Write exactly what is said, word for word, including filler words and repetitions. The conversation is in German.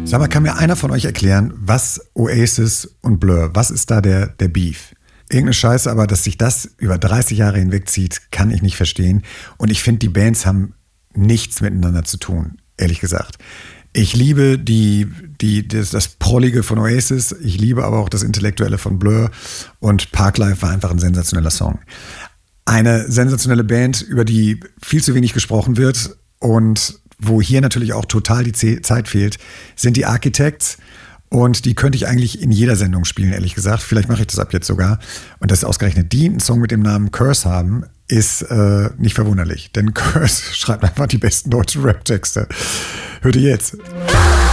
Sag mal, kann mir einer von euch erklären, was Oasis und Blur, was ist da der, der Beef? Irgendeine Scheiße, aber dass sich das über dreißig Jahre hinwegzieht, kann ich nicht verstehen. Und ich finde, die Bands haben nichts miteinander zu tun, ehrlich gesagt. Ich liebe die, die, das, das Prollige von Oasis, ich liebe aber auch das Intellektuelle von Blur und Parklife war einfach ein sensationeller Song. Eine sensationelle Band, über die viel zu wenig gesprochen wird und wo hier natürlich auch total die Zeit fehlt, sind die Architects. Und die könnte ich eigentlich in jeder Sendung spielen, ehrlich gesagt. Vielleicht mache ich das ab jetzt sogar. Und dass ausgerechnet die einen Song mit dem Namen Curse haben, ist äh, nicht verwunderlich. Denn Curse schreibt einfach die besten deutschen Rap-Texte. Hört ihr jetzt.